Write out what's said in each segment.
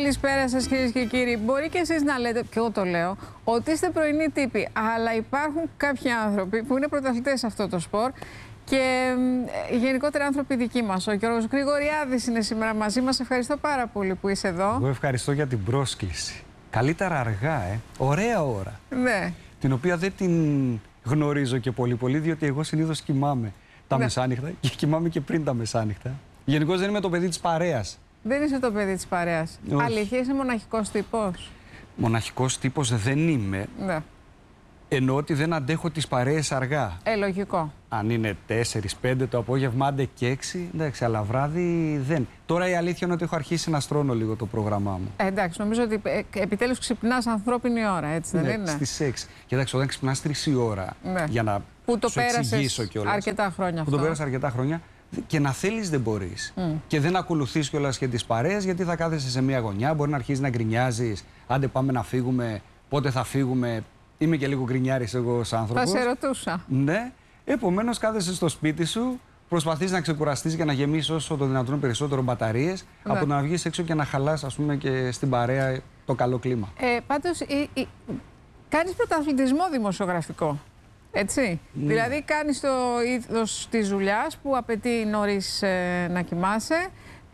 Καλησπέρα σας κυρίες και κύριοι. Μπορεί και εσείς να λέτε, και εγώ το λέω, ότι είστε πρωινοί τύποι, αλλά υπάρχουν κάποιοι άνθρωποι που είναι πρωταθλητές σε αυτό το σπορ και γενικότερα άνθρωποι δικοί μας. Ο Γιώργος Γρηγοριάδης είναι σήμερα μαζί μας. Ευχαριστώ πάρα πολύ που είσαι εδώ. Εγώ ευχαριστώ για την πρόσκληση. Καλύτερα αργά, ωραία ώρα. Ναι. Την οποία δεν την γνωρίζω και πολύ, διότι εγώ συνήθως κοιμάμαι τα μεσάνυχτα και κοιμάμαι και πριν τα μεσάνυχτα. Γενικώς δεν είμαι το παιδί της παρέας. Δεν είσαι το παιδί της παρέας. Αλήθεια, είσαι μοναχικός τύπος. Μοναχικός τύπος δεν είμαι. Ναι. Εννοώ ότι δεν αντέχω τις παρέες αργά. Λογικό. Αν είναι 4-5 το απόγευμα, άντε και 6, εντάξει, αλλά βράδυ δεν. Τώρα η αλήθεια είναι ότι έχω αρχίσει να στρώνω λίγο το πρόγραμμά μου. Εντάξει, νομίζω ότι επιτέλους ξυπνάς ανθρώπινη ώρα, έτσι δεν είναι? Στις 6. Και εντάξει, όταν ξυπνάς 3 η ώρα, για να που το σου εξηγήσω κιόλας. Αρκετά χρόνια αυτό. Που το πέρασα αρκετά χρόνια. Και να θέλεις δεν μπορείς. Και δεν ακολουθείς κιόλας και τις παρέες, γιατί θα κάθεσαι σε μια γωνιά, μπορεί να αρχίσεις να γκρινιάζεις. Άντε πάμε να φύγουμε, πότε θα φύγουμε. Είμαι και λίγο γκρινιάρης εγώ ως άνθρωπος. Θα σε ρωτούσα. Ναι. Επομένως κάθεσαι στο σπίτι σου, προσπαθείς να ξεκουραστείς και να γεμίσεις όσο το δυνατόν περισσότερο μπαταρίες, από το να βγεις έξω και να χαλάς, ας πούμε, και στην παρέα το καλό κλίμα. Πάντως, κάνεις πρωταθλητισμό δημοσιογραφικό. Έτσι. Δηλαδή κάνεις το είδος της δουλειάς που απαιτεί νωρίς να κοιμάσαι.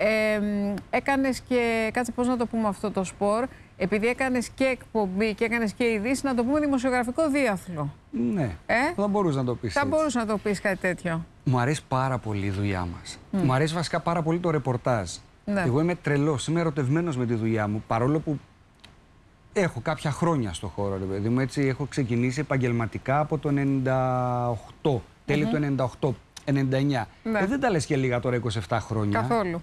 Έκανες και, κάτσε πώς να το πούμε αυτό το σπορ, επειδή έκανες και εκπομπή και έκανες και ειδήσεις, να το πούμε δημοσιογραφικό διάθλο. Ναι, θα μπορούσα να το πεις. Θα μπορούσα να το πεις κάτι τέτοιο. Μου αρέσει πάρα πολύ η δουλειά μας. Μου αρέσει βασικά πάρα πολύ το ρεπορτάζ. Ναι. Εγώ είμαι τρελός, είμαι ερωτευμένος με τη δουλειά μου, παρόλο που έχω κάποια χρόνια στο χώρο, ρε παιδί μου. Έτσι, έχω ξεκινήσει επαγγελματικά από το 98, τέλη του 98, 99. Ναι. Δεν τα λες και λίγα τώρα 27 χρόνια. Καθόλου.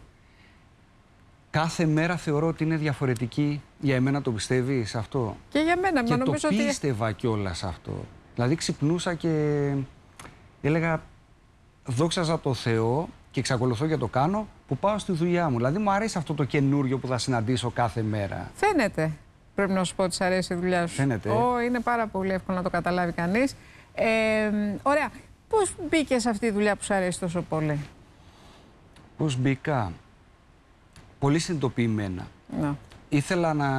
Κάθε μέρα θεωρώ ότι είναι διαφορετική. Για εμένα το πιστεύεις αυτό? Και για μένα, και νομίζω το πίστευα κιόλας αυτό. Δηλαδή ξυπνούσα και έλεγα δόξαζα το Θεό και εξακολουθώ και το κάνω που πάω στη δουλειά μου. Δηλαδή μου αρέσει αυτό το καινούριο που θα συναντήσω κάθε μέρα. Φαίνεται. Πρέπει να σου πω ότι σ' αρέσει η δουλειά σου. Φαίνεται. Είναι πάρα πολύ εύκολο να το καταλάβει κανείς. Ωραία. Πώς μπήκες σε αυτή τη δουλειά που σ' αρέσει τόσο πολύ? Πώς μπήκα? Πολύ συνειδητοποιημένα. Να. Ήθελα να...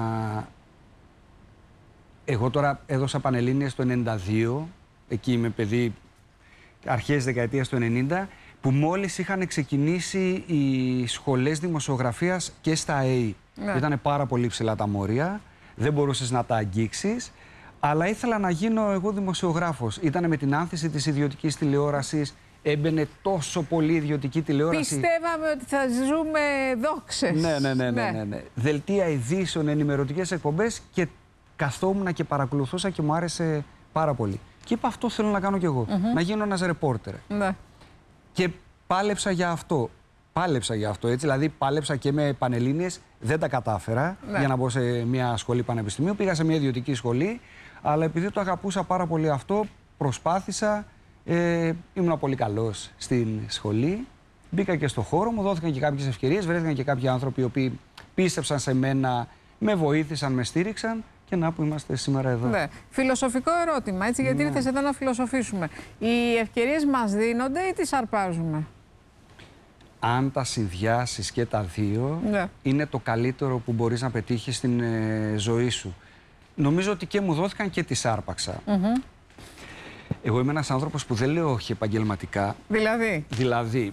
Εγώ τώρα έδωσα Πανελλήνιες το 92, εκεί είμαι παιδί αρχές δεκαετίας του 90, που μόλις είχαν ξεκινήσει οι σχολές δημοσιογραφίας και στα ΑΕΗ. Ναι. Ήταν πάρα πολύ ψηλά τα μόρια, δεν μπορούσες να τα αγγίξεις, αλλά ήθελα να γίνω εγώ δημοσιογράφος. Ήτανε με την άνθηση της ιδιωτικής τηλεόρασης, έμπαινε τόσο πολύ ιδιωτική τηλεόραση. Πιστεύαμε ότι θα ζούμε δόξες. Ναι. Δελτία ειδήσεων, ενημερωτικές εκπομπές και καθόμουν και παρακολουθούσα και μου άρεσε πάρα πολύ. Και είπα αυτό θέλω να κάνω κι εγώ, να γίνω ένας ρεπόρτερ. Ναι. Και πάλεψα για αυτό. Έτσι, δηλαδή πάλεψα και με Πανελλήνιες, δεν τα κατάφερα για να μπω σε μια σχολή πανεπιστημίου. Πήγα σε μια ιδιωτική σχολή, αλλά επειδή το αγαπούσα πάρα πολύ αυτό, προσπάθησα. Ήμουν πολύ καλός στην σχολή. Μπήκα και στο χώρο μου, δόθηκαν και κάποιες ευκαιρίες. Βρέθηκαν και κάποιοι άνθρωποι οι οποίοι πίστεψαν σε μένα, με βοήθησαν, με στήριξαν και να που είμαστε σήμερα εδώ. Ναι. Φιλοσοφικό ερώτημα, έτσι, γιατί ήρθες εδώ να φιλοσοφήσουμε. Οι ευκαιρίες μας δίνονται ή τις αρπάζουμε? Αν τα συνδυάσεις και τα δύο, είναι το καλύτερο που μπορείς να πετύχεις στην ζωή σου. Νομίζω ότι και μου δόθηκαν και τις άρπαξα. Εγώ είμαι ένας άνθρωπος που δεν λέω όχι επαγγελματικά. Δηλαδή,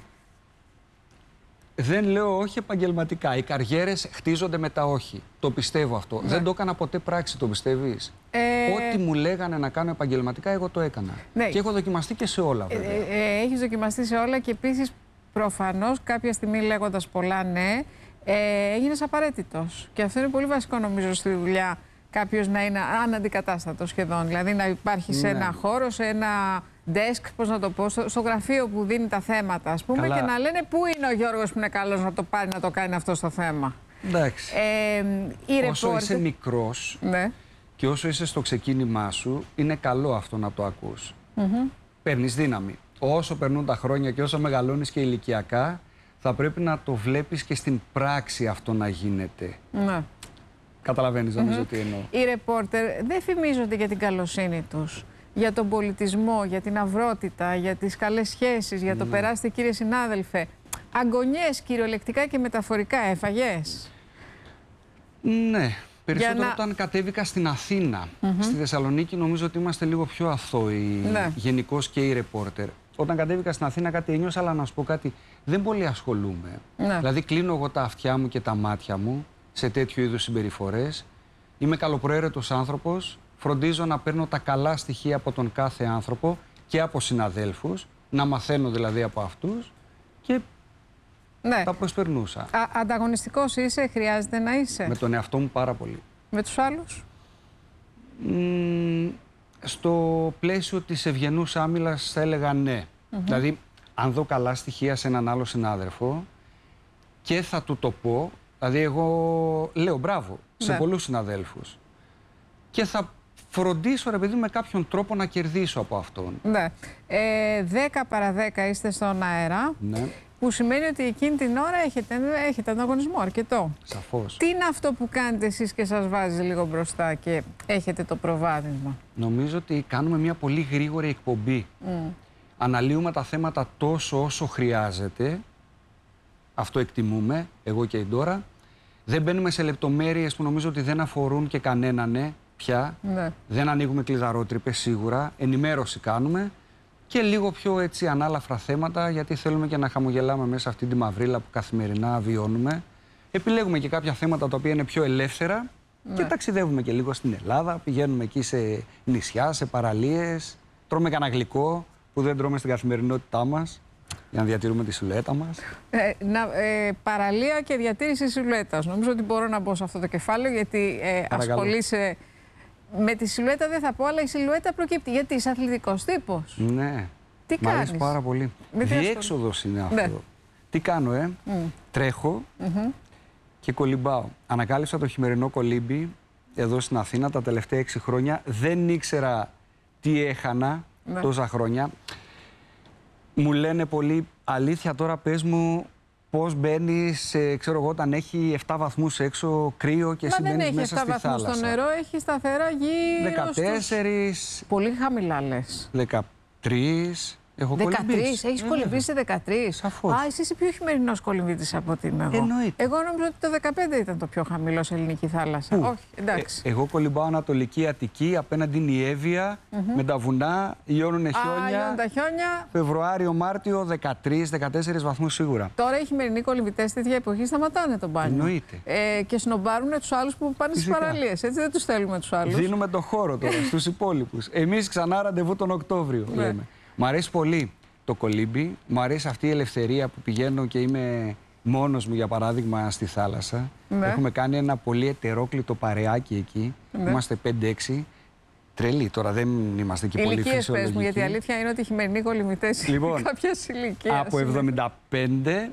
δεν λέω όχι επαγγελματικά. Οι καριέρες χτίζονται με τα όχι. Το πιστεύω αυτό. Δεν το έκανα ποτέ πράξη, το πιστεύεις? Ό,τι μου λέγανε να κάνω επαγγελματικά, εγώ το έκανα. Και έχω δοκιμαστεί και σε όλα, βέβαια. Έχεις δοκιμαστεί σε όλα και επίσης προφανώς κάποια στιγμή λέγοντας πολλά έγινες απαραίτητος. Και αυτό είναι πολύ βασικό νομίζω στη δουλειά. Κάποιος να είναι αναντικατάστατο σχεδόν, δηλαδή να υπάρχει σε ένα χώρο, σε ένα desk, πώς να το πω, στο γραφείο που δίνει τα θέματα, ας πούμε, και να λένε πού είναι ο Γιώργος που είναι καλός να το πάρει να το κάνει αυτό στο θέμα. Εντάξει. Όσο είσαι μικρός και όσο είσαι στο ξεκίνημά σου, είναι καλό αυτό να το ακούς. Παίρνεις δύναμη. Όσο περνούν τα χρόνια και όσο μεγαλώνεις και ηλικιακά, θα πρέπει να το βλέπεις και στην πράξη αυτό να γίνεται. Ναι. Καταλαβαίνεις νομίζω τι εννοώ. Οι ρεπόρτερ δεν φημίζονται για την καλοσύνη τους, για τον πολιτισμό, για την αυρότητα, για τις καλές σχέσεις, για το περάστε κύριε συνάδελφε. Αγωνιές κυριολεκτικά και μεταφορικά έφαγες? Ναι. Περισσότερο όταν κατέβηκα στην Αθήνα. Στη Θεσσαλονίκη νομίζω ότι είμαστε λίγο πιο αθώοι, γενικώς και οι ρεπόρτερ. Όταν κατέβηκα στην Αθήνα κάτι ένιωσα, αλλά να σου πω κάτι, δεν πολύ ασχολούμαι. Δηλαδή κλείνω εγώ τα αυτιά μου και τα μάτια μου σε τέτοιου είδους συμπεριφορές. Είμαι καλοπροαίρετος άνθρωπος, φροντίζω να παίρνω τα καλά στοιχεία από τον κάθε άνθρωπο και από συναδέλφους, να μαθαίνω δηλαδή από αυτούς και τα προσπερνούσα. Ανταγωνιστικός είσαι, χρειάζεται να είσαι? Με τον εαυτό μου πάρα πολύ. Με τους άλλους? Στο πλαίσιο της ευγενούς άμυλας θα έλεγα ναι. Δηλαδή, αν δω καλά στοιχεία σε έναν άλλο συνάδελφο και θα του το πω, δηλαδή εγώ λέω μπράβο σε πολλούς συναδέλφους και θα φροντίσω, ρε παιδί, με κάποιον τρόπο να κερδίσω από αυτόν. Ναι. 10 παρά 10 είστε στον αέρα. Ναι. Που σημαίνει ότι εκείνη την ώρα έχετε ανταγωνισμό αρκετό. Σαφώς. Τι είναι αυτό που κάνετε εσείς και σας βάζει λίγο μπροστά και έχετε το προβάδισμα? Νομίζω ότι κάνουμε μια πολύ γρήγορη εκπομπή. Αναλύουμε τα θέματα τόσο όσο χρειάζεται. Αυτό εκτιμούμε, εγώ και η Ντόρα. Δεν μπαίνουμε σε λεπτομέρειες που νομίζω ότι δεν αφορούν και κανέναν πια. Ναι. Δεν ανοίγουμε κλειδαρότρυπες σίγουρα. Ενημέρωση κάνουμε. Και λίγο πιο έτσι ανάλαφρα θέματα, γιατί θέλουμε και να χαμογελάμε μέσα αυτή τη μαυρίλα που καθημερινά βιώνουμε. Επιλέγουμε και κάποια θέματα τα οποία είναι πιο ελεύθερα και ταξιδεύουμε και λίγο στην Ελλάδα. Πηγαίνουμε εκεί σε νησιά, σε παραλίες. Τρώμε κανένα γλυκό που δεν τρώμε στην καθημερινότητά μας, για να διατηρούμε τη σιλουέτα μας. Παραλία και διατήρηση σιλουέτας. Νομίζω ότι μπορώ να μπω σε αυτό το κεφάλαιο, γιατί ασχολείσαι. Με τη σιλουέτα δεν θα πω, αλλά η σιλουέτα προκύπτει. Γιατί είσαι αθλητικός τύπος. Ναι. Τι κάνεις? Μ' αρέσει πάρα πολύ. Διέξοδος είναι αυτό. Ναι. Τι κάνω, τρέχω και κολυμπάω. Ανακάλυψα το χειμερινό κολύμπι εδώ στην Αθήνα τα τελευταία 6 χρόνια. Δεν ήξερα τι έχανα τόσα χρόνια. Μου λένε πολύ, αλήθεια τώρα πες μου, πώς μπαίνεις, ξέρω εγώ, όταν έχει 7 βαθμούς έξω κρύο και σημαίνεις μέσα στη θάλασσα. Δεν έχει 7 βαθμούς στο νερό, έχει σταθερά γύρω 14. Πολύ χαμηλά λες. 13. Έχω 13, έχεις κολυμπήσει σε 13. Σαφώς. Α, εσύ είσαι πιο χειμερινός κολυμβήτης από ότι είμαι εγώ. Εννοείται. Εγώ νόμιζα ότι το 15 ήταν το πιο χαμηλό σε ελληνική θάλασσα. Όχι, εντάξει. Εγώ κολυμπάω Ανατολική Αττική, απέναντι είναι η Εύβοια, με τα βουνά, λιώνουνε χιόνια. Λιώνουν τα χιόνια. Φεβρουάριο-Μάρτιο 13-14 βαθμούς σίγουρα. Τώρα οι χειμερινοί κολυμβητές τέτοια εποχή σταματάνε τον μπάνιο. Εννοείται. Και σνομπάρουν τους άλλους που πάνε στις παραλίες. Έτσι δεν τους θέλουμε τους άλλους. Δίνουμε το χώρο τώρα στους υπόλοιπους. Εμείς ξανά ραντεβού τον Οκτώβριο, λέμε. Μ' αρέσει πολύ το κολύμπι, μου αρέσει αυτή η ελευθερία που πηγαίνω και είμαι μόνος μου, για παράδειγμα, στη θάλασσα. Έχουμε κάνει ένα πολύ ετερόκλητο παρεάκι εκεί. Είμαστε 5-6. Τρελή, τώρα δεν είμαστε και πολύ φυσιολογικοί. Ηλικίες πες μου, γιατί η αλήθεια είναι ότι οι χειμερινοί κολυμβητές είναι κάποιες ηλικίες. Από 75,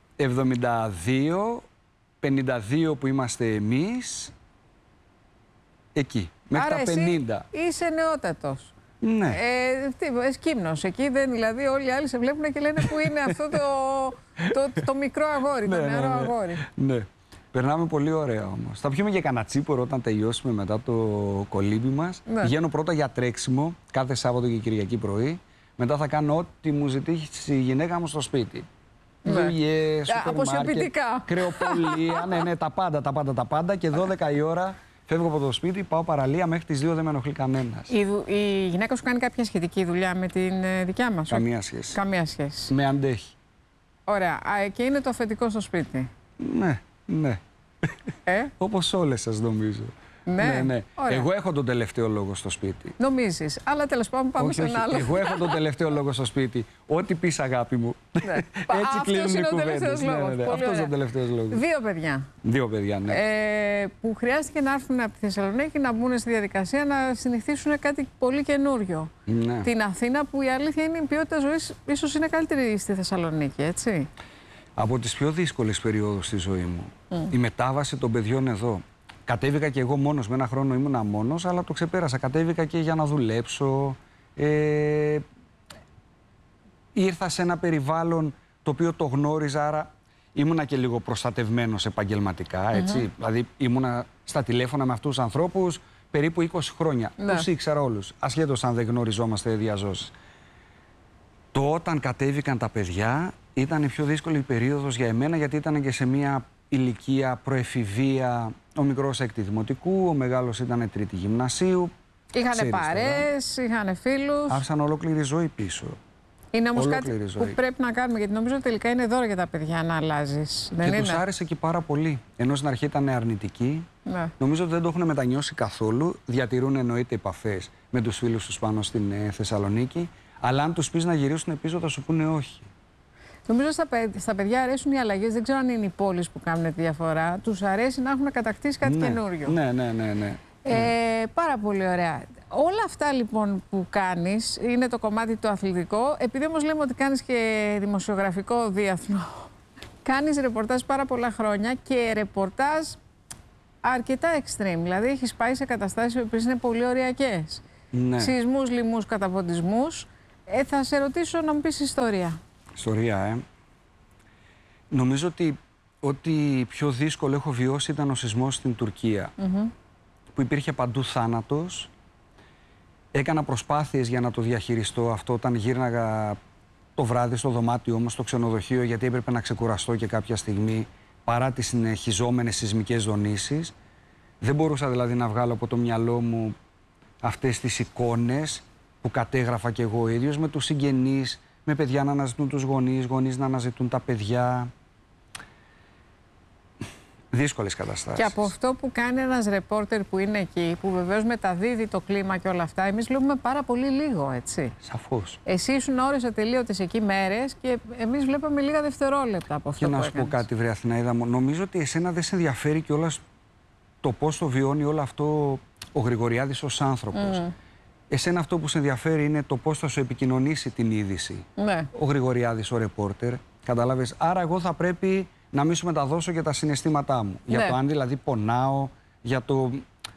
72, 52 που είμαστε εμείς, εκεί, μέχρι άρα τα 50. Εσύ είσαι νεότατος. Ναι. Σκύμνος. Εκεί δεν, δηλαδή όλοι οι άλλοι σε βλέπουν και λένε που είναι αυτό το μικρό αγόρι, το νεαρό αγόρι. Ναι. Περνάμε πολύ ωραία όμως. Θα πιούμε και κανένα τσίπορο όταν τελειώσουμε μετά το κολύμπι μας. Πηγαίνω πρώτα για τρέξιμο κάθε Σάββατο και Κυριακή πρωί. Μετά θα κάνω ό,τι μου ζητήσει η γυναίκα μου στο σπίτι. Δουλειές, σούπερ μάρκετ, κρεοπολία, ναι, τα πάντα. Και 12 η ώρα φεύγω από το σπίτι, πάω παραλία, μέχρι τις 2 δεν με ενοχλεί κανένας. Η γυναίκα σου κάνει κάποια σχετική δουλειά με την δικιά μας? Καμία σχέση. Καμία σχέση. Με αντέχει. Ωραία. Και είναι το αφεντικό στο σπίτι? Ναι. Όπως όλες σας νομίζω. Ναι. Εγώ έχω τον τελευταίο λόγο στο σπίτι. Νομίζεις, αλλά τέλος πάντων πάμε σε ένα άλλο. Εγώ έχω τον τελευταίο λόγο στο σπίτι. Ό,τι πεις, αγάπη μου. Έτσι κλείνουν οι κουβέντες. Αυτός είναι ο τελευταίος λόγος. 2 παιδιά. 2 παιδιά, ναι. Που χρειάστηκε να έρθουν από τη Θεσσαλονίκη να μπουν στη διαδικασία να συνηθίσουν κάτι πολύ καινούριο. Ναι. Την Αθήνα, που η αλήθεια είναι η ποιότητα ζωής ίσως είναι καλύτερη στη Θεσσαλονίκη, έτσι. Από τις πιο δύσκολες περιόδους στη ζωή μου. Η μετάβαση των παιδιών εδώ. Κατέβηκα και εγώ μόνος, με 1 χρόνο ήμουνα μόνος, αλλά το ξεπέρασα. Κατέβηκα και για να δουλέψω. Ήρθα σε ένα περιβάλλον το οποίο το γνώριζα, άρα ήμουνα και λίγο προστατευμένος επαγγελματικά, έτσι. Δηλαδή ήμουνα στα τηλέφωνα με αυτούς τους ανθρώπους περίπου 20 χρόνια. Τους ήξερα όλους, ασχέτως αν δεν γνωριζόμαστε διαζώσεις. Το όταν κατέβηκαν τα παιδιά ήταν η πιο δύσκολη περίοδος για εμένα, γιατί ήταν και σε μια ηλικία, προεφηβεία. Ο μικρός έκτη δημοτικού, ο μεγάλος ήταν τρίτη γυμνασίου. Είχανε παρέες, είχανε φίλους. Άφησαν ολόκληρη ζωή πίσω. Είναι όμως κάτι που πρέπει να κάνουμε, γιατί νομίζω τελικά είναι δώρο για τα παιδιά να αλλάζεις. Και τους άρεσε και πάρα πολύ. Ενώ στην αρχή ήταν αρνητικοί, νομίζω ότι δεν το έχουν μετανιώσει καθόλου. Διατηρούν εννοείται επαφές με τους φίλους τους πάνω στην Θεσσαλονίκη. Αλλά αν τους πεις να γυρίσουν πίσω, θα σου πούνε όχι. Νομίζω στα παιδιά αρέσουν οι αλλαγές. Δεν ξέρω αν είναι οι πόλεις που κάνουν τη διαφορά. Τους αρέσει να έχουν κατακτήσει κάτι καινούριο. Ναι. Πάρα πολύ ωραία. Όλα αυτά λοιπόν που κάνεις είναι το κομμάτι το αθλητικό. Επειδή όμως λέμε ότι κάνεις και δημοσιογραφικό διεθνό, κάνεις ρεπορτάζ πάρα πολλά χρόνια και ρεπορτάζ αρκετά extreme. Δηλαδή έχεις πάει σε καταστάσεις που είναι πολύ ωριακές. Ναι. Σεισμούς, λοιμούς, καταποντισμούς. Θα σε ρωτήσω να μου πεις ιστορία. Ιστορία, Νομίζω ότι ό,τι πιο δύσκολο έχω βιώσει ήταν ο σεισμός στην Τουρκία. Που υπήρχε παντού θάνατος. Έκανα προσπάθειες για να το διαχειριστώ αυτό όταν γύρναγα το βράδυ στο δωμάτιό μου, στο ξενοδοχείο, γιατί έπρεπε να ξεκουραστώ και κάποια στιγμή παρά τις συνεχιζόμενες σεισμικές δονήσεις. Δεν μπορούσα δηλαδή να βγάλω από το μυαλό μου αυτές τις εικόνες που κατέγραφα κι εγώ ίδιος, με τους συγγενείς, με παιδιά να αναζητούν τους γονείς, γονείς να αναζητούν τα παιδιά. Δύσκολες καταστάσεις. Και από αυτό που κάνει ένας ρεπόρτερ που είναι εκεί, που βεβαίως μεταδίδει το κλίμα και όλα αυτά, εμείς βλέπουμε πάρα πολύ λίγο, έτσι. Σαφώς. Εσύ ήσουν ώρες ατελείωτες εκεί μέρες και εμείς βλέπαμε λίγα δευτερόλεπτα από αυτό που έκανες. Και να σου πω κάτι, βρε Αθηναίδα μου, νομίζω ότι εσένα δεν σε ενδιαφέρει κιόλας το πώς το βιώνει όλο αυτό ο Γρηγοριάδης ως άνθρωπος. Εσένα αυτό που σε ενδιαφέρει είναι το πώς θα σου επικοινωνήσει την είδηση. Ναι. Ο Γρηγοριάδης, ο ρεπόρτερ, κατάλαβες. Άρα εγώ θα πρέπει να μην σου μεταδώσω για τα συναισθήματά μου. Για το αν δηλαδή πονάω, για το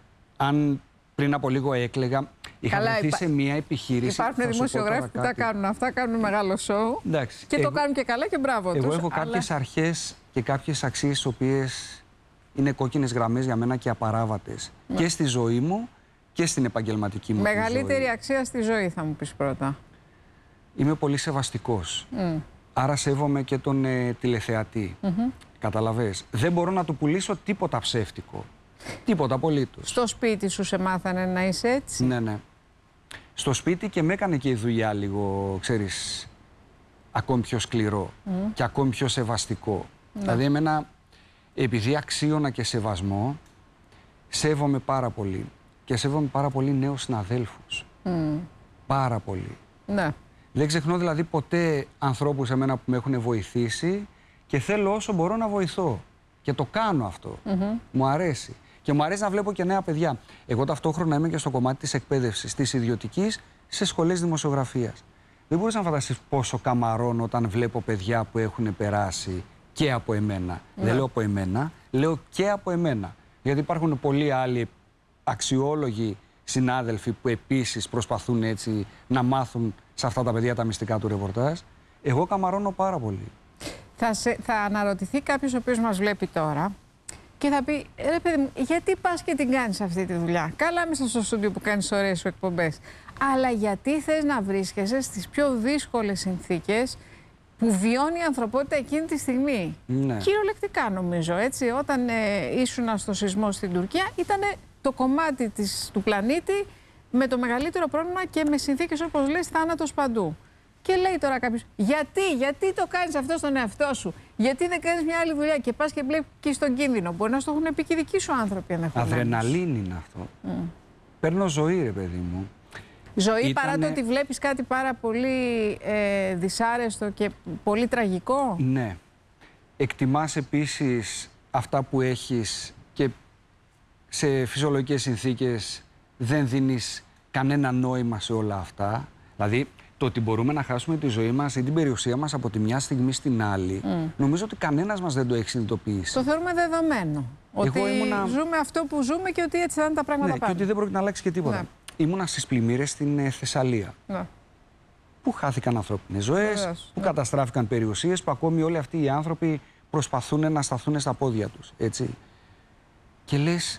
αν πριν από λίγο έκλαιγα. Είχα βρεθεί σε μια επιχείρηση. Υπάρχουν δημοσιογράφοι που τα κάνουν αυτά, κάνουν μεγάλο σοου. Εντάξει, και το κάνουν και καλά και μπράβο τους. Εγώ έχω κάποιες αρχές και κάποιες αξίες, τις οποίες είναι κόκκινες γραμμές για μένα και απαράβατες. Και στη ζωή μου και στην επαγγελματική μου ζωή. Μεγαλύτερη αξία στη ζωή, θα μου πεις πρώτα. Είμαι πολύ σεβαστικός. Άρα σέβομαι και τον τηλεθεατή. Καταλαβες. Δεν μπορώ να του πουλήσω τίποτα ψεύτικο. Τίποτα απολύτως. Στο σπίτι σου σε μάθανε να είσαι έτσι? Ναι. Στο σπίτι και με έκανε και η δουλειά λίγο, ξέρεις, ακόμη πιο σκληρό και ακόμη πιο σεβαστικό. Δηλαδή εμένα, επειδή αξίωνα και σεβασμό, σέβομαι πάρα πολύ. Και σέβομαι πάρα πολύ νέους συναδέλφους. Πάρα πολύ. Ναι. Δεν ξεχνώ δηλαδή ποτέ ανθρώπους εμένα που με έχουν βοηθήσει και θέλω όσο μπορώ να βοηθώ. Και το κάνω αυτό. Μου αρέσει. Και μου αρέσει να βλέπω και νέα παιδιά. Εγώ ταυτόχρονα είμαι και στο κομμάτι της εκπαίδευσης, της ιδιωτικής, σε σχολές δημοσιογραφίας. Δεν μπορείς να φανταστείς πόσο καμαρώνω όταν βλέπω παιδιά που έχουν περάσει και από εμένα. Δεν λέω από εμένα, λέω και από εμένα. Γιατί υπάρχουν πολλοί άλλοι αξιόλογοι συνάδελφοι που επίσης προσπαθούν έτσι να μάθουν σε αυτά τα παιδιά τα μυστικά του ρεπορτάζ. Εγώ καμαρώνω πάρα πολύ. Θα αναρωτηθεί κάποιος ο οποίος μας βλέπει τώρα και θα πει, ρε παιδί μου, γιατί πας και την κάνεις αυτή τη δουλειά? Καλά μέσα στο στούντιο που κάνεις ωραίες σου εκπομπές. Αλλά γιατί θες να βρίσκεσαι στις πιο δύσκολες συνθήκες που βιώνει η ανθρωπότητα εκείνη τη στιγμή? Ναι. Κυριολεκτικά νομίζω, έτσι. Όταν ήσουν στο σεισμό στην Τουρκία, ήταν το κομμάτι του πλανήτη με το μεγαλύτερο πρόβλημα και με συνθήκες, όπως λες, θάνατος παντού. Και λέει τώρα κάποιος, γιατί το κάνεις αυτό στον εαυτό σου? Γιατί δεν κάνεις μια άλλη δουλειά και πας και βλέπεις τον κίνδυνο? Μπορεί να στο έχουν πει και δικοί σου άνθρωποι ενδεχομένως. Αδρεναλίνη είναι αυτό. Παίρνω ζωή, ρε παιδί μου. Ζωή παρά το ότι βλέπεις κάτι πάρα πολύ δυσάρεστο και πολύ τραγικό. Ναι. Εκτιμάς επίσης αυτά που έχεις και σε φυσιολογικές συνθήκες δεν δίνεις κανένα νόημα σε όλα αυτά. Δηλαδή, το ότι μπορούμε να χάσουμε τη ζωή μας ή την περιουσία μας από τη μια στιγμή στην άλλη, νομίζω ότι κανένας μας δεν το έχει συνειδητοποιήσει. Το θεωρούμε δεδομένο. Ότι ζούμε αυτό που ζούμε και ότι έτσι θα είναι τα πράγματα πάντα. Και ότι δεν πρόκειται να αλλάξει και τίποτα. Ναι. Ήμουνα στις πλημμύρες στην Θεσσαλία. Ναι. Που χάθηκαν ανθρώπινες ζωές, που καταστράφηκαν περιουσίες, που ακόμη όλοι αυτοί οι άνθρωποι προσπαθούν να σταθούν στα πόδια τους. Έτσι. Και λες,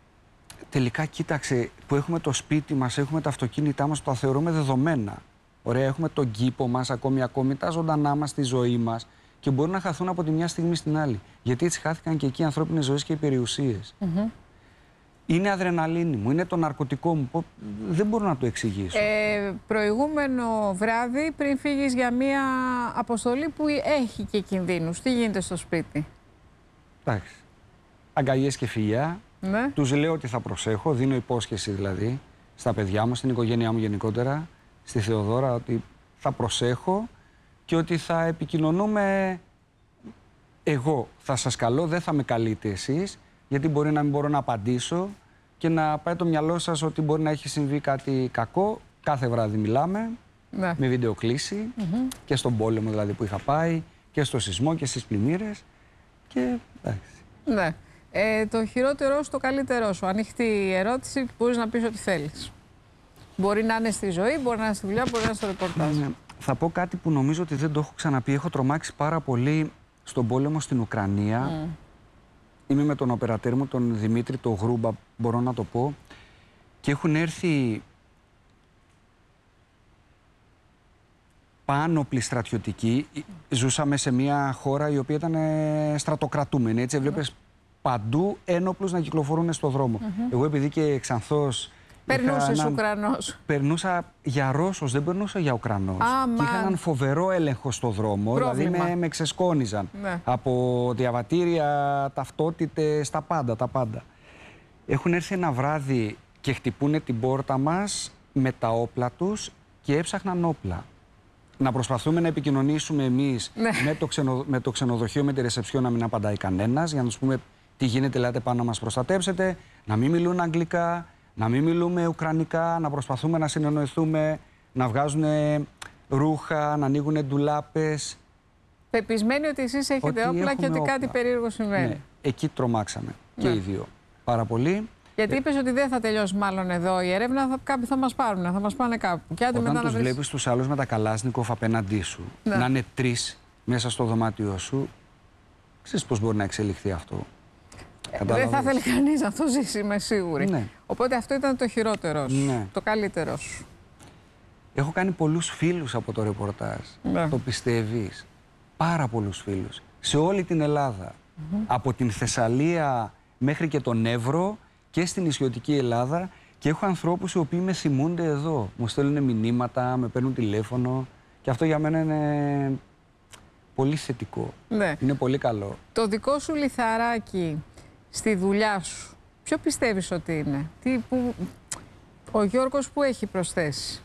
τελικά κοίταξε, που έχουμε το σπίτι μας, έχουμε τα αυτοκίνητά μας, που τα θεωρούμε δεδομένα. Ωραία, έχουμε τον κήπο μας, ακόμη τα ζωντανά μας, τη ζωή μας. και μπορούν να χαθούν από τη μια στιγμή στην άλλη. Γιατί έτσι χάθηκαν και εκεί οι ανθρώπινες ζωές και οι περιουσίες. Είναι αδρεναλίνη μου, είναι το ναρκωτικό μου. Δεν μπορώ να το εξηγήσω. Προηγούμενο βράδυ, πριν φύγεις για μία αποστολή που έχει και κινδύνους, τι γίνεται στο σπίτι? Εντάξει. Αγκαλιές και φιλιά. Ναι. Τους λέω ότι θα προσέχω, δίνω υπόσχεση δηλαδή στα παιδιά μου, στην οικογένειά μου γενικότερα, στη Θεοδώρα, ότι θα προσέχω και ότι θα επικοινωνούμε εγώ. Θα σας καλώ, δεν θα με καλείτε εσείς, γιατί μπορεί να μην μπορώ να απαντήσω και να πάει το μυαλό σας ότι μπορεί να έχει συμβεί κάτι κακό. Κάθε βράδυ μιλάμε, Ναι. με βιντεοκλήση, και στον πόλεμο δηλαδή που είχα πάει, και στο σεισμό και στις πλημμύρες. Και εντάξει. Ναι. Το χειρότερό σου, το καλύτερό σου. Ανοιχτή ερώτηση, μπορείς να πεις ό,τι θέλεις. Μπορεί να είναι στη ζωή, μπορεί να είναι στη δουλειά, μπορεί να είναι στο ρεπορτάζ. Θα πω κάτι που νομίζω ότι δεν το έχω ξαναπεί. Έχω τρομάξει πάρα πολύ στον πόλεμο στην Ουκρανία. Είμαι με τον οπερατέρ μου, τον Δημήτρη, τον Γρούμπα, μπορώ να το πω. Και έχουν έρθει πάνωπλοι στρατιωτικοί. Ζούσαμε σε μια χώρα η οποία ήταν στρατοκρατούμενη. Έτσι έβλεπες παντού ένοπλους να κυκλοφορούν στον δρόμο. Εγώ επειδή και Ξανθός... Περνούσες Ουκρανός. Περνούσα για Ρώσος, δεν περνούσα για Ουκρανός. Και είχα έναν φοβερό έλεγχο στο δρόμο. Πρόβλημα. Δηλαδή με ξεσκόνιζαν. Ναι. Από διαβατήρια, ταυτότητες, τα πάντα. Έχουν έρθει ένα βράδυ και χτυπούνε την πόρτα μας με τα όπλα τους και έψαχναν όπλα. Να προσπαθούμε να επικοινωνήσουμε εμείς με το ξενοδοχείο, με τη ρεσεψιόν, να μην απαντάει κανένας, για να τους πούμε τι γίνεται, ελάτε πάνω να μας προστατέψετε, να μην μιλούν αγγλικά, να μην μιλούμε ουκρανικά, να προσπαθούμε να συνεννοηθούμε, να βγάζουν ρούχα, να ανοίγουν ντουλάπες. Πεπισμένοι ότι εσείς έχετε όπλα και ότι κάτι περίεργο συμβαίνει. Ναι, εκεί τρομάξαμε και οι δύο πάρα πολύ. Γιατί είπες ότι δεν θα τελειώσει μάλλον εδώ η έρευνα, κάποιοι θα μας πάρουν, θα μας πάνε κάπου. Και όταν τους βλέπεις τους άλλους με τα Καλάσνικοφ απέναντί σου, να είναι 3 μέσα στο δωμάτιό σου, ξέρεις πώς μπορεί να εξελιχθεί αυτό. Δεν θα ήθελε κανείς να το ζήσει, είμαι σίγουρη. Ναι. Οπότε αυτό ήταν το χειρότερο σου, ναι. το καλύτερό σου. Έχω κάνει πολλούς φίλους από το ρεπορτάζ. Ναι. Το πιστεύεις? Πάρα πολλούς φίλους. Σε όλη την Ελλάδα. Από την Θεσσαλία μέχρι και τον Εύρο και στην νησιωτική Ελλάδα. Και έχω ανθρώπους οι οποίοι με θυμούνται εδώ. Μου στέλνουν μηνύματα, με παίρνουν τηλέφωνο. Και αυτό για μένα είναι πολύ θετικό. Ναι. Είναι πολύ καλό. Το δικό σου λιθαράκι στη δουλειά σου, ποιο πιστεύεις ότι είναι? Ο Γιώργος που έχει προσθέσει?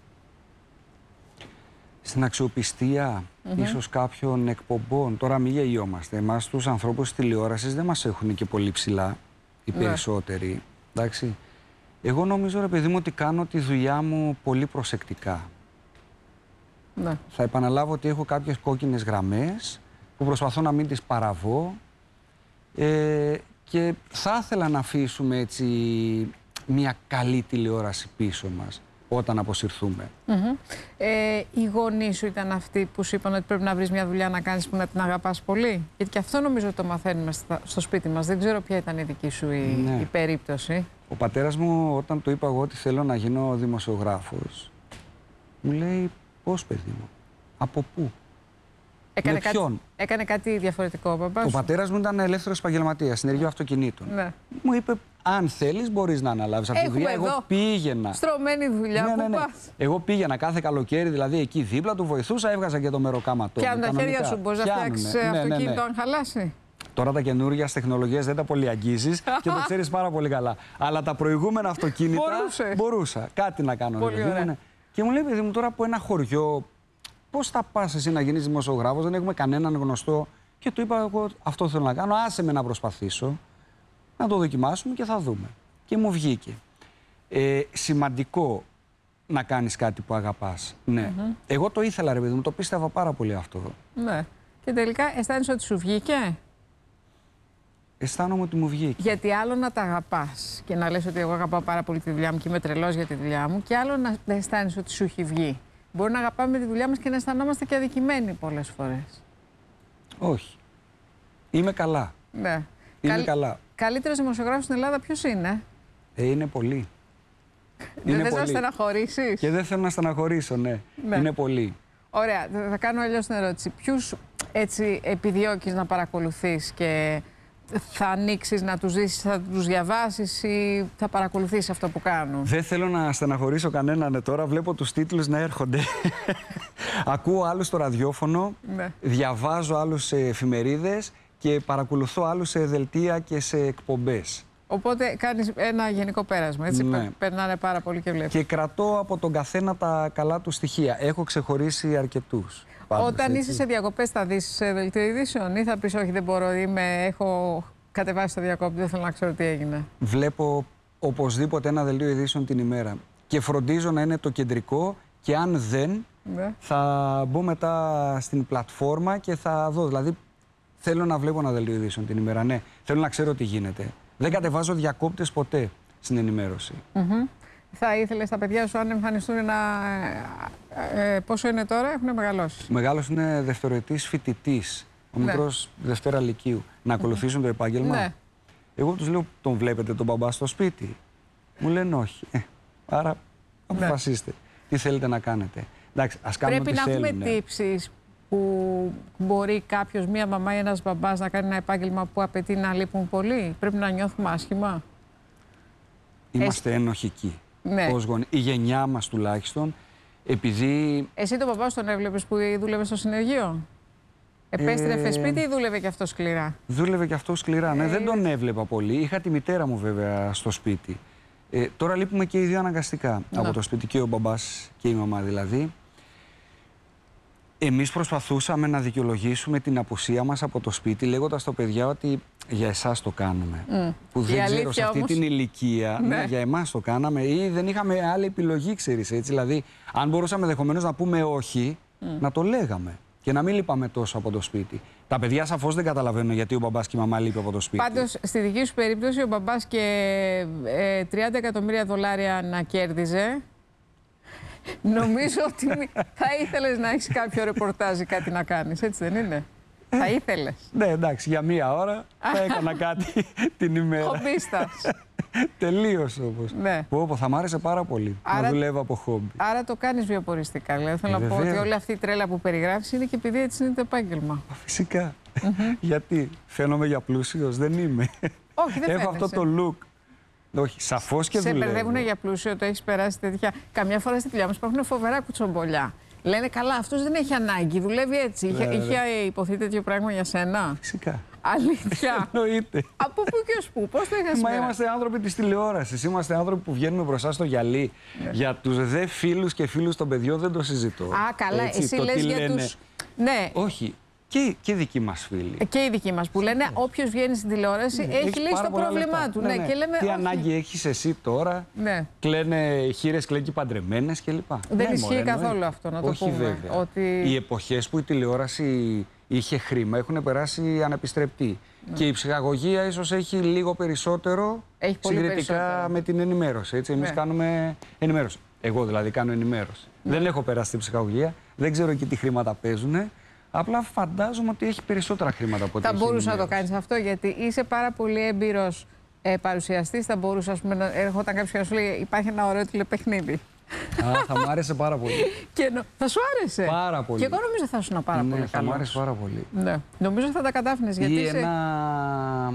Στην αξιοπιστία ίσως κάποιων εκπομπών. Τώρα μην γελιόμαστε. Εμάς τους ανθρώπους της τηλεόρασης δεν μας έχουν και πολύ ψηλά οι περισσότεροι. Εντάξει. Εγώ νομίζω, ρε παιδί μου, ότι κάνω τη δουλειά μου πολύ προσεκτικά. Ναι. Θα επαναλάβω ότι έχω κάποιες κόκκινες γραμμές που προσπαθώ να μην τις παραβώ και θα ήθελα να αφήσουμε έτσι μια καλή τηλεόραση πίσω μας όταν αποσυρθούμε. Οι γονείς σου ήταν αυτοί που σου είπαν ότι πρέπει να βρεις μια δουλειά να κάνεις που να την αγαπάς πολύ? Γιατί και αυτό νομίζω ότι το μαθαίνουμε στο σπίτι μας. Δεν ξέρω ποια ήταν η δική σου η περίπτωση. Ο πατέρας μου, όταν του είπα εγώ ότι θέλω να γίνω δημοσιογράφος, μου λέει, πώς παιδί μου, από πού? Έκανε κάτι διαφορετικό ο παπάς? Ο πατέρας μου ήταν ελεύθερος επαγγελματίας, συνεργείο αυτοκινήτων. Ναι. Μου είπε, αν θέλεις μπορείς να αναλάβεις αυτή τη δουλειά. Εγώ πήγαινα. Στρωμένη δουλειά που πας. Εγώ πήγαινα κάθε καλοκαίρι, δηλαδή εκεί δίπλα του βοηθούσα, έβγαζα και το μεροκάματό. Και αν τα χέρια σου μπορείς να φτιάξεις αυτοκίνητο αν χαλάσει? Τώρα τα καινούργια τεχνολογίες δεν τα πολύ αγγίζεις και το ξέρεις πάρα πολύ καλά. Αλλά τα προηγούμενα αυτοκίνητα μπορούσα κάτι να κάνω. Πολύ ωραία. Και μου λέει, παιδί μου, τώρα από ένα χωριό, πώς θα πας εσύ να γίνεις δημοσιογράφος, δεν έχουμε κανέναν γνωστό. Και του είπα, εγώ αυτό θέλω να κάνω, άσε με να προσπαθήσω, να το δοκιμάσουμε και θα δούμε. Και μου βγήκε. Σημαντικό να κάνεις κάτι που αγαπάς. Ναι. Εγώ το ήθελα, ρε παιδί μου, το πίστευα πάρα πολύ αυτό. Ναι. Και τελικά αισθάνεσαι ότι σου βγήκε? Αισθάνομαι ότι μου βγήκε. Γιατί άλλο να τα αγαπάς και να λες ότι εγώ αγαπάω πάρα πολύ τη δουλειά μου και είμαι τρελός για τη δουλειά μου, και άλλο να αισθάνεσαι ότι σου έχει βγει. Μπορεί να αγαπάμε τη δουλειά μας και να αισθανόμαστε και αδικημένοι πολλές φορές. Όχι. Είμαι καλά. Ναι. Είμαι καλά. Καλύτερος δημοσιογράφος στην Ελλάδα ποιος είναι? Είναι πολλοί. Δεν θες να στεναχωρήσεις? Και δεν θέλω να στεναχωρήσω, ναι. Είναι πολλοί. Ωραία. Θα κάνω αλλιώς την ερώτηση. έτσι επιδιώκεις να παρακολουθείς και θα ανοίξεις να τους δεις, θα τους διαβάσεις ή θα παρακολουθείς αυτό που κάνουν? Δεν θέλω να στεναχωρήσω κανέναν τώρα, βλέπω τους τίτλους να έρχονται. Ακούω άλλους στο ραδιόφωνο, Ναι. διαβάζω άλλους σε εφημερίδες και παρακολουθώ άλλους σε δελτία και σε εκπομπές. Οπότε κάνεις ένα γενικό πέρασμα, έτσι, Ναι. περνάνε πάρα πολύ και βλέπεις. Και κρατώ από τον καθένα τα καλά του στοιχεία. Έχω ξεχωρίσει αρκετούς. Πάντως, Όταν έτσι. είσαι σε διακοπές θα δεις σε δελτίο ειδήσεων ή θα πεις όχι δεν μπορώ, έχω κατεβάσει το διακόπτη, δεν θέλω να ξέρω τι έγινε? Βλέπω οπωσδήποτε ένα δελτίο ειδήσεων την ημέρα. Και φροντίζω να είναι το κεντρικό και αν δεν, Ναι. θα μπω μετά στην πλατφόρμα και θα δω. Δηλαδή θέλω να βλέπω ένα δελτίο ειδήσεων την ημέρα, ναι. Θέλω να ξέρω τι γίνεται. Δεν κατεβάζω διακόπτες ποτέ στην ενημέρωση. Θα ήθελες τα παιδιά σου αν εμφανιστούν να... πόσο είναι τώρα, έχουν μεγαλώσει? Ο μεγάλος είναι δευτεροετής φοιτητής. Ο μικρός Δευτέρα Λυκείου. Να ακολουθήσουν το επάγγελμα. Ναι. Εγώ τους λέω, τον βλέπετε τον μπαμπά στο σπίτι? Μου λένε όχι. Άρα αποφασίστε. Τι θέλετε να κάνετε. Εντάξει, ας κάνουμε Πρέπει ό,τι να έχουμε θέλουνε. τύψεις που μπορεί κάποιος, μία μαμά ή ένας μπαμπάς να κάνει ένα επάγγελμα που απαιτεί να λείπουν πολύ? Πρέπει να νιώθουμε άσχημα? Είμαστε ενοχικοί. Ναι. Ως γονείς. Η γενιά μας τουλάχιστον, επειδή... Εσύ τον μπαμπά σου τον έβλεπες που δούλευε στο συνεργείο? Επέστρεφε σπίτι ή δούλευε και αυτό σκληρά? Δούλευε και αυτό σκληρά. Ναι, δεν τον έβλεπα πολύ. Είχα τη μητέρα μου βέβαια στο σπίτι. Τώρα λείπουμε και οι δύο αναγκαστικά από το σπίτι, και ο μπαμπάς και η μαμά δηλαδή. Εμείς προσπαθούσαμε να δικαιολογήσουμε την απουσία μας από το σπίτι λέγοντας στα παιδιά ότι για εσάς το κάνουμε. Που δεν ξέρω σε αυτή την ηλικία, ναι, για εμάς το κάναμε ή δεν είχαμε άλλη επιλογή, ξέρεις, έτσι. Δηλαδή, αν μπορούσαμε ενδεχομένως να πούμε όχι, να το λέγαμε και να μην λείπαμε τόσο από το σπίτι. Τα παιδιά σαφώς δεν καταλαβαίνουν γιατί ο μπαμπάς και η μαμά λείπει από το σπίτι. Πάντως, στη δική σου περίπτωση, ο μπαμπάς και 30 εκατομμύρια δολάρια να κέρδιζε, νομίζω ότι θα ήθελες να έχεις κάποιο ρεπορτάζ ή κάτι να κάνεις, έτσι δεν είναι? Θα ήθελες? Ναι, εντάξει, για μία ώρα θα έκανα κάτι την ημέρα. Χομπίστας. Τελείως όμως. Ναι. Πω, θα μ' άρεσε πάρα πολύ να δουλεύω από χόμπι. Άρα το κάνεις βιοποριστικά. Δηλαδή, θέλω να πω ότι όλη αυτή η τρέλα που περιγράφεις είναι και επειδή έτσι είναι το επάγγελμα. Φυσικά. Γιατί φαίνομαι για πλούσιος, δεν είμαι. Όχι, δεν Έχω αυτό το look. Όχι, σαφώς και δουλεύω. Σε μπερδεύουν για πλούσιο, το έχεις περάσει τέτοια? Καμιά φορά στη δουλειά μας υπάρχουν φοβερά κουτσομπολιά. Λένε καλά, αυτός δεν έχει ανάγκη, δουλεύει έτσι. Είχε υποθεί τέτοιο πράγμα για σένα? Φυσικά. Αλήθεια? Εννοείται. Από πού και ως πού, πώς το είχες Μα περάσει? είμαστε άνθρωποι της τηλεόρασης. Είμαστε άνθρωποι που βγαίνουμε μπροστά στο γυαλί. Για τους δε φίλους και φίλους των παιδιών δεν το συζητώ. Α, καλά, έτσι, εσύ το λες τι για λένε. τους... Ναι. Όχι. Και δικοί μας φίλοι. Και οι δικοί μας που λένε όποιος βγαίνει στην τηλεόραση έχει λύσει το πρόβλημά του. Ναι, ναι. Και λέμε, τι όχι. ανάγκη έχεις εσύ τώρα? Ναι. Κλαίνε χείρες, κλαίνε και παντρεμένες κλπ. Δεν Ναι, ισχύει μωρέ, καθόλου αυτό, να το όχι, πούμε. Βέβαια. Ότι... Οι εποχές που η τηλεόραση είχε χρήμα έχουν περάσει ανεπιστρεπτή. Και η ψυχαγωγία ίσως έχει λίγο περισσότερο συγκριτικά με την ενημέρωση. Έτσι. Εμείς κάνουμε ενημέρωση. Εγώ δηλαδή κάνω ενημέρωση. Δεν έχω περάσει την ψυχαγωγία, δεν ξέρω και τι χρήματα παίζουν. Απλά φαντάζομαι ότι έχει περισσότερα χρήματα από ό,τι θα έχει μπορούσα να το ενημέρωση. κάνεις αυτό, γιατί είσαι πάρα πολύ έμπειρος παρουσιαστής. Θα μπορούσα, ας πούμε, να έρχονταν κάποιος και να σου λέει υπάρχει ένα ωραίο τηλεπαιχνίδι. Α, θα μου άρεσε πάρα πολύ. Θα σου άρεσε? Πάρα πολύ. Και εγώ νομίζω θα ήσουν πάρα πολύ καλός. Θα μου άρεσε πάρα πολύ. Ναι. Νομίζω θα τα κατάφερνες, γιατί Ή είσαι... ένα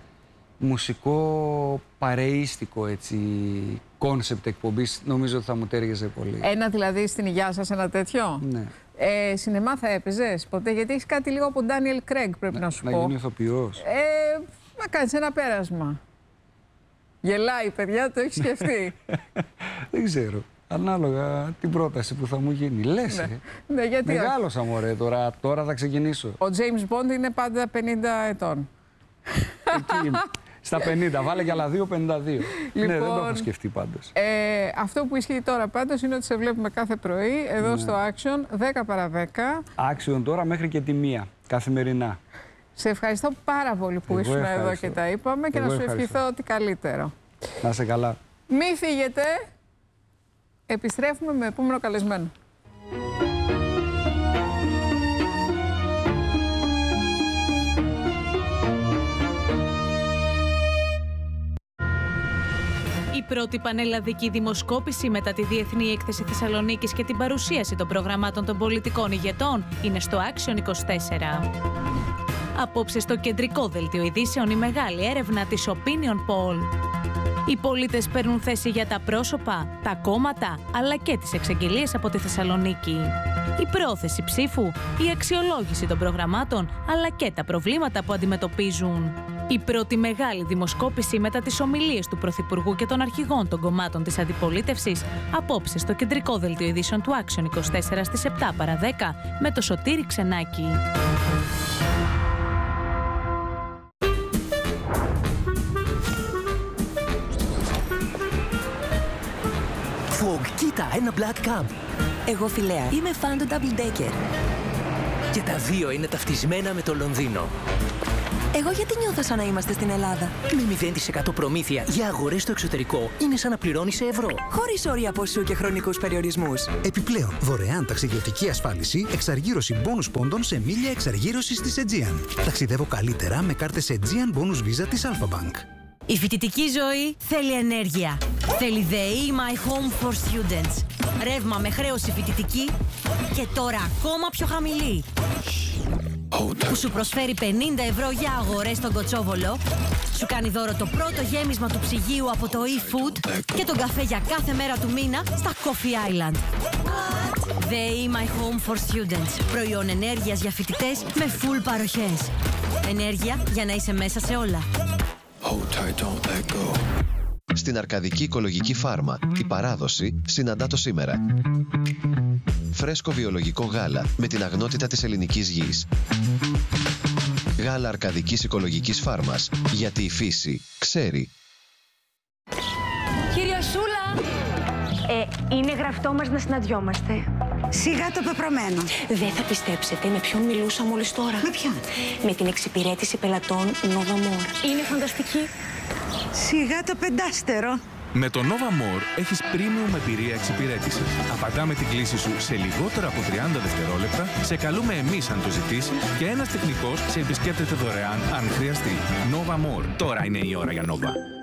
μουσικό παρεΐστικο, έτσι, κόνσεπτ εκπομπής, νομίζω ότι θα μου τέριαζε πολύ. Ένα δηλαδή στην υγειά σας, ένα τέτοιο. Ναι. Σινεμά θα έπαιζες ποτέ? Γιατί έχεις κάτι λίγο από Ντάνιελ Κρέγκ, πρέπει να σου πω. Να γίνει ηθοποιός. Να κάνεις ένα πέρασμα. Γελάει, παιδιά, το έχει σκεφτεί? Δεν ξέρω. Ανάλογα την πρόταση που θα μου γίνει. Λες, Ναι, γιατί μεγάλωσα, μωρέ, τώρα θα ξεκινήσω. ο James Bond είναι πάντα 50 ετών. Εκεί είμαι. Στα 50, βάλε και άλλα 2, 52. Ναι, δεν το έχω σκεφτεί πάντως. Αυτό που ισχύει τώρα πάντως είναι ότι σε βλέπουμε κάθε πρωί εδώ στο Action, 10 παρά 10. Action τώρα μέχρι και τη 1, καθημερινά. Σε ευχαριστώ πάρα πολύ που ήσουν εδώ και τα είπαμε και να σου ευχηθώ ότι καλύτερο. Να είσαι καλά. Μη φύγετε. Επιστρέφουμε με επόμενο καλεσμένο. Η πρώτη πανελλαδική δημοσκόπηση μετά τη Διεθνή Έκθεση Θεσσαλονίκης και την παρουσίαση των προγραμμάτων των πολιτικών ηγετών είναι στο Action 24. Απόψε στο κεντρικό δελτίο ειδήσεων η μεγάλη έρευνα της Opinion Poll. Οι πολίτες παίρνουν θέση για τα πρόσωπα, τα κόμματα, αλλά και τις εξαγγελίες από τη Θεσσαλονίκη. Η πρόθεση ψήφου, η αξιολόγηση των προγραμμάτων, αλλά και τα προβλήματα που αντιμετωπίζουν. Η πρώτη μεγάλη δημοσκόπηση μετά τις ομιλίες του Πρωθυπουργού και των αρχηγών των κομμάτων της αντιπολίτευσης, απόψε στο κεντρικό δελτίο ειδήσεων του Action 24 στις 7 παρά 10 με το Σωτήρη Ξενάκη. Φογ, κοίτα, ένα black cab. Εγώ φιλέα, είμαι φαν του double decker. Και τα δύο είναι ταυτισμένα με το Λονδίνο. Εγώ γιατί νιώθω σαν να είμαστε στην Ελλάδα. Με 0% προμήθεια για αγορές στο εξωτερικό είναι σαν να πληρώνεις σε ευρώ. Χωρίς όρια ποσού και χρονικούς περιορισμούς. Επιπλέον, δωρεάν ταξιδιωτική ασφάλιση, εξαργύρωση μπόνους πόντων σε μίλια εξαργύρωσης της Aegean. Ταξιδεύω καλύτερα με κάρτες Aegean Bonus Visa της Alpha Bank. Η φοιτητική ζωή θέλει ενέργεια. Θέλει ΔΕΗ My Home for Students. Ρεύμα με χρέωση φοιτητική και τώρα ακόμα πιο χαμηλή. Που σου προσφέρει 50 ευρώ για αγορές στον Κοτσόβολο, σου κάνει δώρο το πρώτο γέμισμα του ψυγείου από το eFood και τον καφέ για κάθε μέρα του μήνα στα Coffee Island. ΔΕΗ My Home for Students. Προϊόν ενέργειας για φοιτητές με full παροχές. Ενέργεια για να είσαι μέσα σε όλα. Στην Αρκαδική Οικολογική Φάρμα, η παράδοση συναντά το σήμερα. Φρέσκο βιολογικό γάλα με την αγνότητα της ελληνικής γης. Γάλα Αρκαδικής Οικολογικής Φάρμας, γιατί η φύση ξέρει. Κυρία Σούλα! Είναι γραφτό μας να συναντιόμαστε. Σιγά το πεπρωμένο. Δεν θα πιστέψετε με ποιον μιλούσα μόλις τώρα. Με ποιον? Με την εξυπηρέτηση πελατών Nova More. Είναι φανταστική. Σιγά το πεντάστερο. Με το Nova More έχεις premium εμπειρία εξυπηρέτησης. Απαντάμε την κλήση σου σε λιγότερα από 30 δευτερόλεπτα, σε καλούμε εμείς αν το ζητήσεις και ένας τεχνικός σε επισκέπτεται δωρεάν αν χρειαστεί. Nova More. Τώρα είναι η ώρα για Nova.